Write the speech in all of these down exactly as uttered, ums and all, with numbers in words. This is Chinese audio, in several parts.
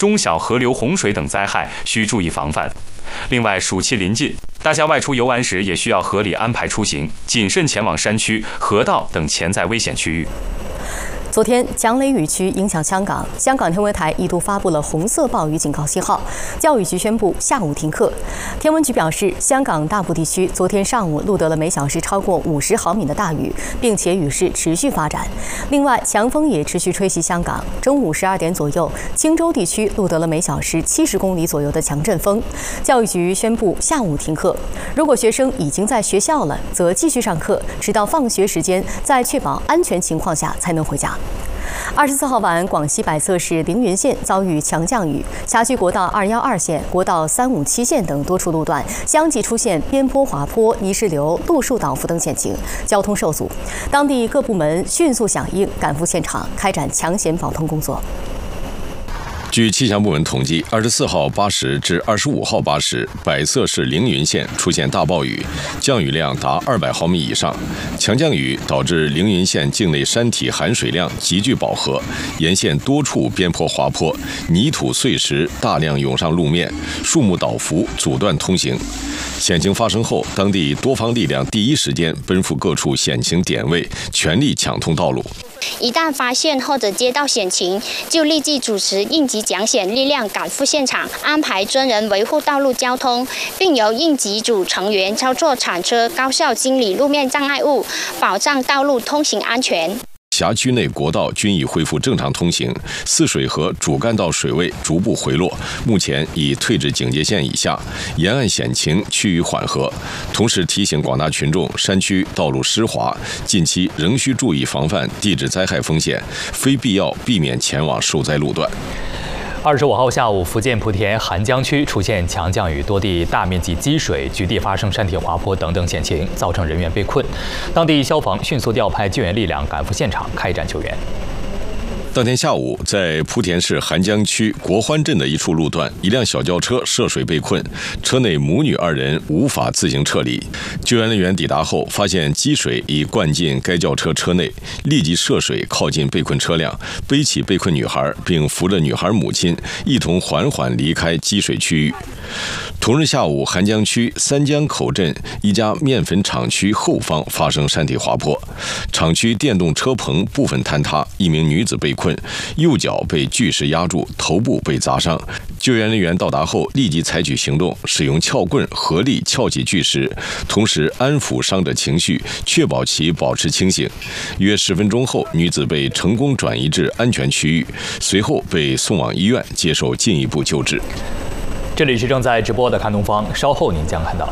中小河流洪水等灾害需注意防范。另外，暑期临近，大家外出游玩时也需要合理安排出行，谨慎前往山区、河道等潜在危险区域。 昨天，强雷雨区影响香港，香港天文台一度发布了红色暴雨警告信号，教育局宣布下午停课。天文局表示，香港大部地区昨天上午录得了每小时超过五十毫米的大雨，并且雨势持续发展。另外，强风也持续吹袭香港。中午十二点左右，青州地区录得了每小时七十公里左右的强阵风。教育局宣布下午停课。如果学生已经在学校了，则继续上课，直到放学时间，在确保安全情况下才能回家。二十四号晚，广西百色市凌云县遭遇强降雨，辖区国道二一二线、国道三五七线等多处路段相继出现边坡滑坡、泥石流、路树倒伏等险情，交通受阻。当地各部门迅速响应，赶赴现场开展抢险保通工作。 据气象部门统计，二十四号八时至二十五号八时，百色市凌云县出现大暴雨，降雨量达二百毫米以上。强降雨导致凌云县境内山体含水量急剧饱和，沿线多处边坡滑坡，泥土碎石大量涌上路面，树木倒伏，阻断通行。险情发生后，当地多方力量第一时间奔赴各处险情点位，全力抢通道路。 一旦发现或者接到险情，就立即主持应急抢险力量赶赴现场，安排专人维护道路交通，并由应急组成员操作铲车，高效清理路面障碍物，保障道路通行安全。 辖区内国道均已恢复正常通行，泗水河主干道水位逐步回落，目前已退至警戒线以下，沿岸险情趋于缓和。同时提醒广大群众，山区道路湿滑，近期仍需注意防范地质灾害风险，非必要避免前往受灾路段。 二十五号下午，福建莆田涵江区出现强降雨，多地大面积积水，局地发生山体滑坡等等险情，造成人员被困。当地消防迅速调派救援力量赶赴现场开展救援。 当天下午，在莆田市涵江区国欢镇的一处路段，一辆小轿车涉水被困，车内母女二人无法自行撤离。救援人员抵达后，发现积水已灌进该轿车车内，立即涉水靠近被困车辆，背起被困女孩，并扶着女孩母亲一同缓缓离开积水区域。同日下午，涵江区三江口镇一家面粉厂区后方发生山体滑坡，厂区电动车棚部分坍塌，一名女子被困，右脚被巨石压住，头部被砸伤。救援人员到达后，立即采取行动，使用撬棍合力撬起巨石，同时安抚伤者情绪，确保其保持清醒。约十分钟后，女子被成功转移至安全区域，随后被送往医院接受进一步救治。 这里是正在直播的看东方，稍后您将看到。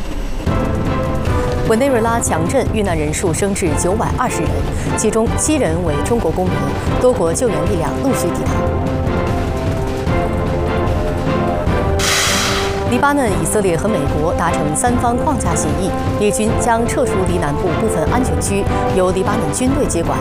委内瑞拉强震遇难人数升至九百二十人，其中七人为中国公民，多国救援力量陆续抵达。黎巴嫩、以色列和美国达成三方框架协议，列军将撤出黎南部部分安全区，由黎巴嫩军队接管。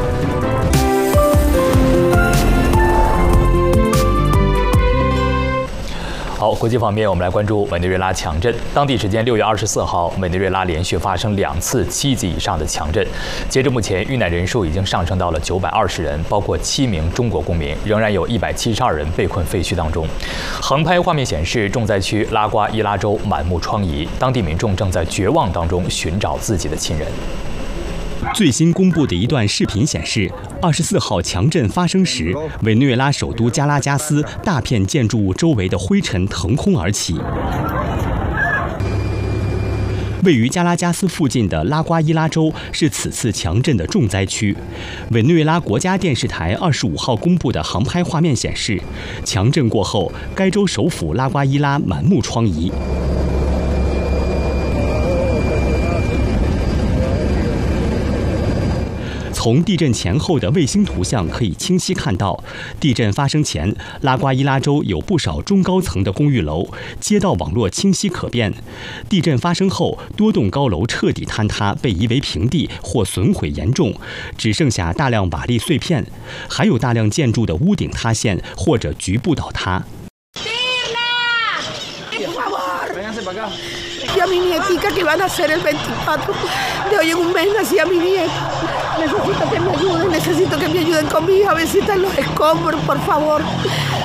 好，国际方面，我们来关注委内瑞拉强震。当地时间六月二十四号，委内瑞拉连续发生两次七级以上的强震。截至目前，遇难人数已经上升到了九百二十人，包括七名中国公民，仍然有一百七十二人被困废墟当中。航拍画面显示，重灾区拉瓜伊拉州满目疮痍，当地民众正在绝望当中寻找自己的亲人。 最新公布的一段视频显示，二十四号强震发生时，委内瑞拉首都加拉加斯大片建筑物周围的灰尘腾空而起。位于加拉加斯附近的拉瓜伊拉州是此次强震的重灾区。委内瑞拉国家电视台二十五号公布的航拍画面显示，强震过后，该州首府拉瓜伊拉满目疮痍。从地震前后的卫星图像可以清晰看到，地震发生前，拉瓜伊拉州有不少中高层的公寓楼，街道网络清晰可辨。地震发生后，多栋高楼彻底坍塌，被夷为平地或损毁严重，只剩下大量瓦砾碎片，还有大量建筑的屋顶塌陷或者局部倒塌。 Y a mi nietica que van a hacer el veinticuatro de hoy en un mes nací a mi nieta. Necesito que me ayuden, necesito que me ayuden con mi hija, a visitar los escombros, por favor.